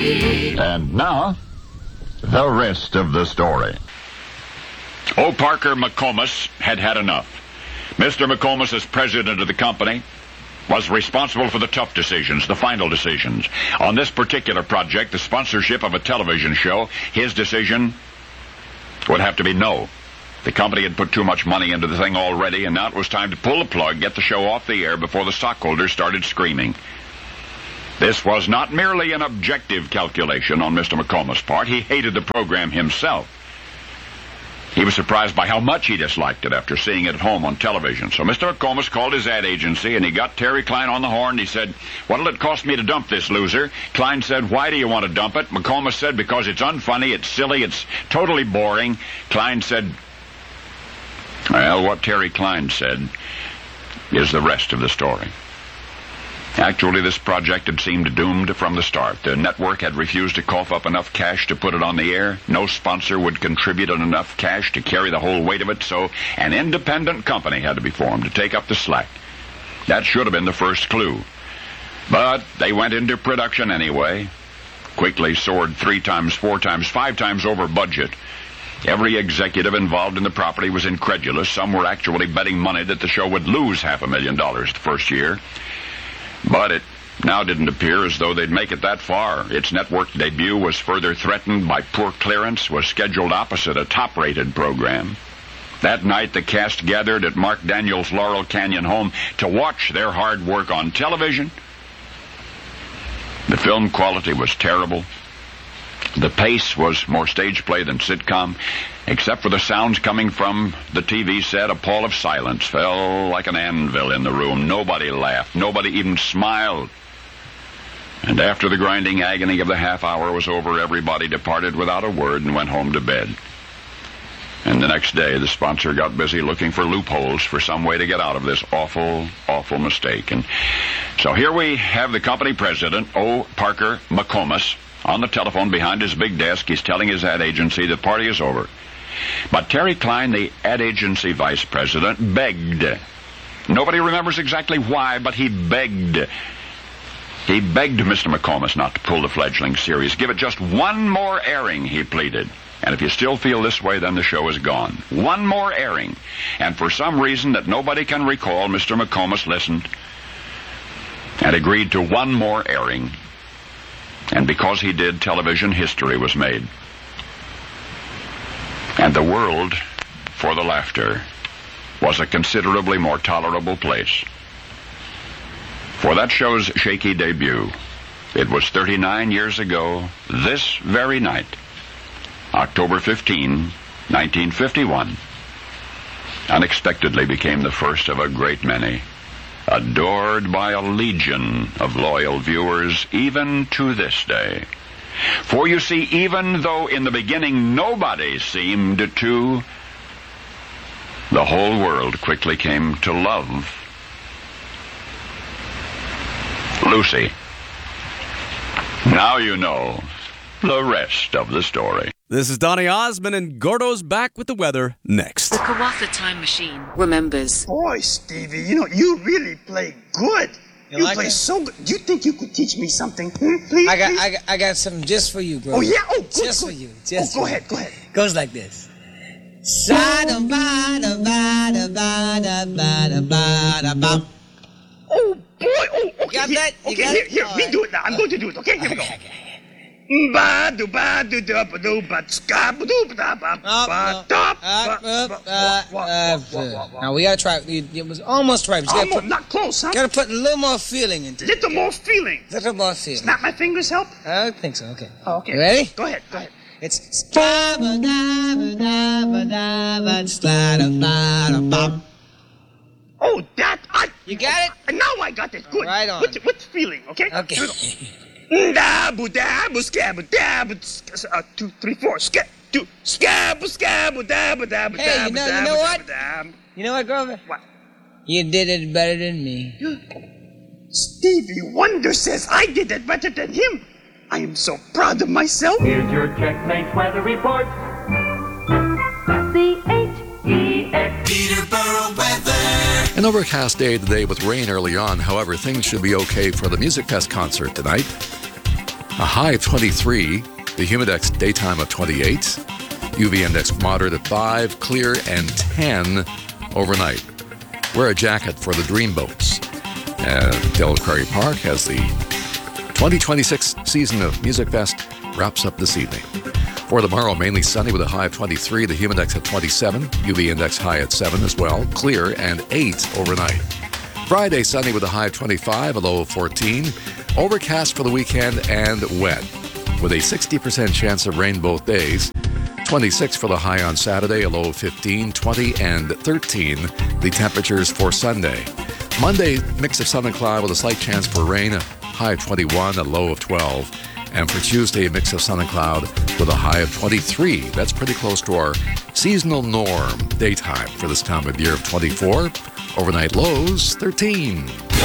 And now, the rest of the story. O. Parker McComas had had enough. Mr. McComas, as president of the company, was responsible for the tough decisions, the final decisions. On this particular project, the sponsorship of a television show, his decision would have to be no. The company had put too much money into the thing already, and now it was time to pull the plug, get the show off the air before the stockholders started screaming. This was not merely an objective calculation on Mr. McComas' part. He hated the program himself. He was surprised by how much he disliked it after seeing it at home on television. So Mr. McComas called his ad agency, and he got Terry Klein on the horn. He said, "What'll it cost me to dump this loser?" Klein said, "Why do you want to dump it?" McComas said, "Because it's unfunny, it's silly, it's totally boring." Klein said, well, what Terry Klein said is the rest of the story. Actually, this project had seemed doomed from the start. The network had refused to cough up enough cash to put it on the air. No sponsor would contribute enough cash to carry the whole weight of it, so an independent company had to be formed to take up the slack. That should have been the first clue. But they went into production anyway. Quickly soared 3 times, 4 times, 5 times over budget. Every executive involved in the property was incredulous. Some were actually betting money that the show would lose $500,000 the first year. But it now didn't appear as though they'd make it that far. Its network debut was further threatened by poor clearance, was scheduled opposite a top-rated program. That night, the cast gathered at Mark Daniels' Laurel Canyon home to watch their hard work on television. The film quality was terrible. The pace was more stage play than sitcom. Except for the sounds coming from the TV set, a pall of silence fell like an anvil in the room. Nobody laughed. Nobody even smiled. And after the grinding agony of the half hour was over, everybody departed without a word and went home to bed. And the next day, the sponsor got busy looking for loopholes for some way to get out of this awful, awful mistake. And so here we have the company president, O. Parker McComas, on the telephone behind his big desk. He's telling his ad agency the party is over. But Terry Klein, the ad agency vice president, begged. Nobody remembers exactly why, but he begged. He begged Mr. McComas not to pull the fledgling series. Give it just one more airing, he pleaded. And if you still feel this way, then the show is gone. One more airing. And for some reason that nobody can recall, Mr. McComas listened and agreed to one more airing. And because he did, television history was made. And the world, for the laughter, was a considerably more tolerable place. For that show's shaky debut, it was 39 years ago, this very night, October 15, 1951, unexpectedly became the first of a great many, adored by a legion of loyal viewers even to this day. For you see, even though in the beginning nobody seemed to, the whole world quickly came to love Lucy. Now you know the rest of the story. This is Donny Osmond, and Gordo's back with the weather next. The Kawatha Time Machine remembers. Boy, Stevie, you really play good. You like play it? so good. Do you think you could teach me something? Please, I got something just for you, bro. Oh, yeah? Oh, good, Just good. for you. Just go for you. ahead, go ahead. Goes like this. Oh, boy. Oh, okay. Got that? You Okay, got it? here. All Me right. do it now. I'm going to do it, okay? Here we go. Okay. Now we gotta try. It was almost right. But you gotta Not close, huh? gotta put a little more feeling into it. Little more feeling. Little more feeling. Snap my fingers help? I don't think so. Okay. Oh, okay. You ready? Go ahead, go ahead. It's Oh, that, You got it? now I got it. Good. Right on. With feeling, okay? Okay. Here we go. Dabu, dabu, scabu, dabu, 2, 3, 4, scabu, scabu, dabu, dabu, Hey, dabu, you know dabu, what? dabu, dabu. You know what, Grover? What? You did it better than me. Stevie Wonder says I did it better than him. I am so proud of myself. Here's your checkmate weather report. C-H-E-X. Peterborough weather. An overcast day today with rain early on. However, things should be okay for the Music Fest concert tonight. A high of 23. The humidex daytime of 28. UV index moderate at 5. Clear and 10 overnight. Wear a jacket for the dreamboats. Del Quarry Park as the 2026 season of Music Fest wraps up this evening. For tomorrow, mainly sunny with a high of 23, the humidex at 27, UV index high at 7 as well, clear and 8 overnight. Friday, sunny with a high of 25, a low of 14, overcast for the weekend and wet with a 60% chance of rain both days. 26 for the high on Saturday, a low of 15, 20 and 13, the temperatures for Sunday. Monday, mix of sun and cloud with a slight chance for rain, a high of 21, a low of 12. And for Tuesday, a mix of sun and cloud with a high of 23. That's pretty close to our seasonal norm daytime for this time of year of 24. Overnight lows, 13.